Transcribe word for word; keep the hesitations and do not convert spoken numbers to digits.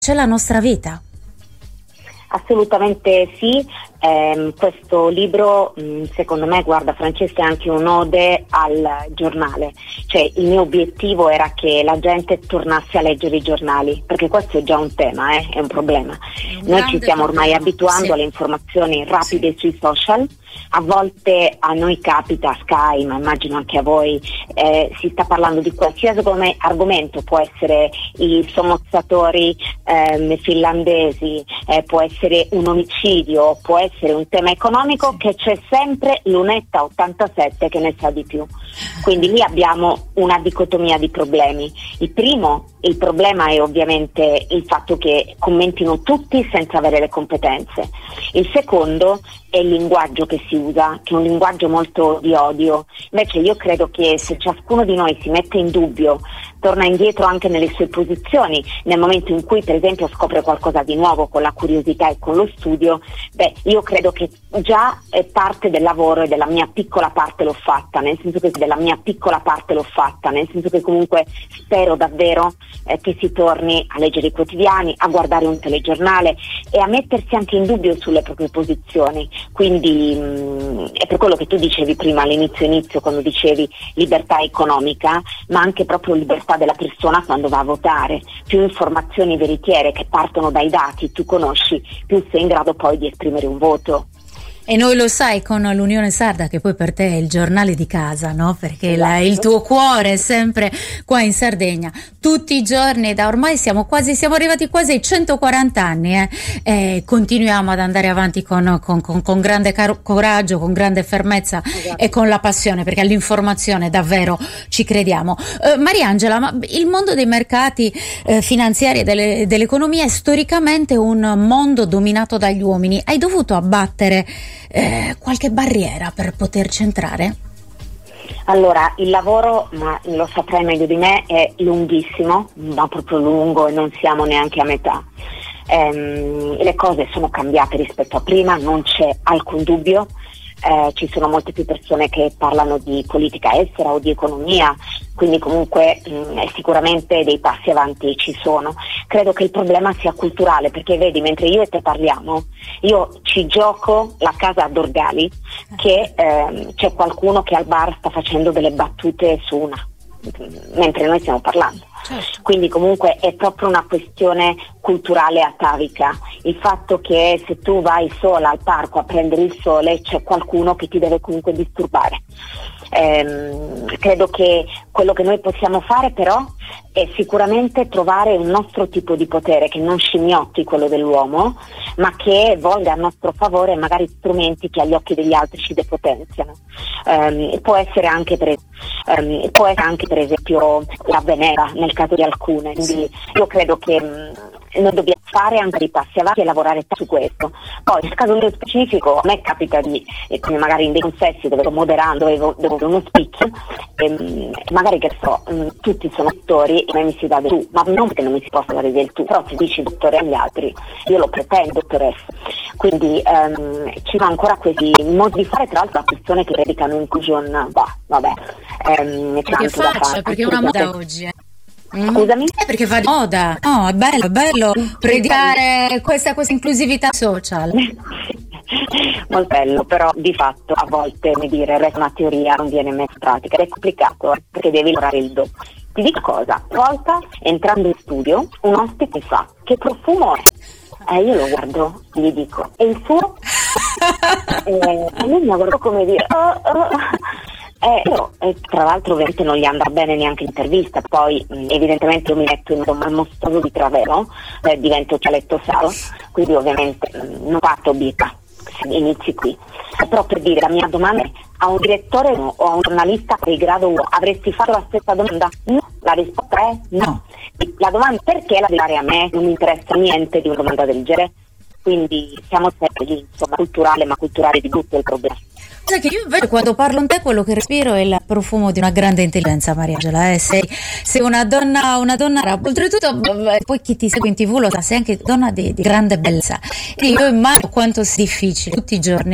c'è la nostra vita. Assolutamente sì, eh, questo libro mh, secondo me, guarda Francesca, è anche un'ode al giornale, cioè il mio obiettivo era che la gente tornasse a leggere i giornali, perché questo è già un tema, eh, è un problema. Un Noi ci stiamo ormai problema. abituando sì. alle informazioni rapide sì. sui social, a volte a noi capita, a Sky, ma immagino anche a voi, eh, si sta parlando di qualsiasi argomento, può essere i sommozzatori eh, finlandesi, eh, può essere un omicidio, può essere un tema economico, che c'è sempre Lunetta ottantasette che ne sa di più. Quindi lì abbiamo una dicotomia di problemi. Il primo, il problema è ovviamente il fatto che commentino tutti senza avere le competenze. Il secondo è il linguaggio che si usa, che è un linguaggio molto di odio. Invece io credo che se ciascuno di noi si mette in dubbio, torna indietro anche nelle sue posizioni, nel momento in cui per esempio scopre qualcosa di nuovo con la curiosità e con lo studio, beh, io credo che già è parte del lavoro, e della mia piccola parte l'ho fatta, nel senso che della mia piccola parte l'ho fatta, nel senso che comunque spero davvero eh, che si torni a leggere i quotidiani, a guardare un telegiornale e a mettersi anche in dubbio sulle proprie posizioni. Quindi mh, è per quello che tu dicevi prima all'inizio inizio quando dicevi libertà economica, ma anche proprio libertà della persona quando va a votare. Più informazioni veritiere che partono dai dati tu conosci, più sei in grado poi di esprimere un voto. E noi lo sai con l'Unione Sarda, che poi per te è il giornale di casa, no? Perché esatto. la, il tuo cuore è sempre qua in Sardegna, tutti i giorni, da ormai siamo quasi, siamo arrivati quasi ai centoquaranta anni, eh? E continuiamo ad andare avanti con, con, con, con grande car- coraggio, con grande fermezza esatto. e con la passione, perché all'informazione davvero ci crediamo. Eh, Mariangela, ma il mondo dei mercati eh, finanziari e delle, dell'economia è storicamente un mondo dominato dagli uomini. Hai dovuto abbattere Eh, qualche barriera per poterci entrare? Allora, il lavoro, ma lo saprai meglio di me, è lunghissimo, ma proprio lungo, e non siamo neanche a metà. Ehm, le cose sono cambiate rispetto a prima, non c'è alcun dubbio. Eh, ci sono molte più persone che parlano di politica estera o di economia, quindi comunque mh, sicuramente dei passi avanti ci sono. Credo che il problema sia culturale, perché vedi, mentre io e te parliamo, io ci gioco la casa ad Orgali, che ehm, c'è qualcuno che al bar sta facendo delle battute su una, mentre noi stiamo parlando. Certo. Quindi comunque è proprio una questione culturale atavica, il fatto che se tu vai sola al parco a prendere il sole c'è qualcuno che ti deve comunque disturbare. Ehm, credo che quello che noi possiamo fare però è sicuramente trovare un nostro tipo di potere che non scimmiotti quello dell'uomo, ma che volga a nostro favore magari strumenti che agli occhi degli altri ci depotenziano. Ehm, può essere anche per, ehm, può essere anche per esempio la Venera nel caso di alcune, quindi io credo che mh, noi dobbiamo fare anche dei passi avanti e lavorare su questo. Poi nel caso nello specifico a me capita di, eh, come magari in dei consessi dove sto moderando, dovevo, dovevo uno speech, e, magari che so, mh, tutti sono dottori e a me mi si dà del tu, ma non perché non mi si possa dare del tu, però se dici dottore agli altri, io lo pretendo dottoressa. Quindi um, ci sono ancora questi modi di fare, tra l'altro da persone che predicano inclusion, bah, vabbè. Um, perché faccia, perché è una moda oggi, eh. Scusami? Eh, perché fa moda. No, è bello, è bello predicare questa, questa inclusività social. Molto bello, però di fatto a volte, come dire, resta una teoria, non viene messa in pratica ed è complicato eh, perché devi lavorare il doppio. Ti dico cosa, una volta entrando in studio un ospite fa: che profumo è? Eh, io lo guardo e gli dico: e il suo? e, e lui mi guarda come dire oh, oh. Eh, io, eh, tra l'altro ovviamente non gli andrà bene neanche l'intervista, poi mh, evidentemente io mi metto in un mostruoso di travero, eh, divento cialetto salo, quindi ovviamente mh, non parto obietta, inizi qui. Però per dire, la mia domanda è: a un direttore o a un giornalista di grado uno avresti fatto la stessa domanda? No, la risposta è no. La domanda perché la devi fare a me? Non mi interessa niente di una domanda del genere, quindi siamo sempre lì, insomma, culturale, ma culturale di tutto il problema. Sai che io invece quando parlo con te quello che respiro è il profumo di una grande intelligenza, Mariangela, eh? sei, sei una donna una donna rap. Oltretutto poi chi ti segue in tv lo sa, sei anche donna di, di grande bellezza, e io immagino quanto sia difficile tutti i giorni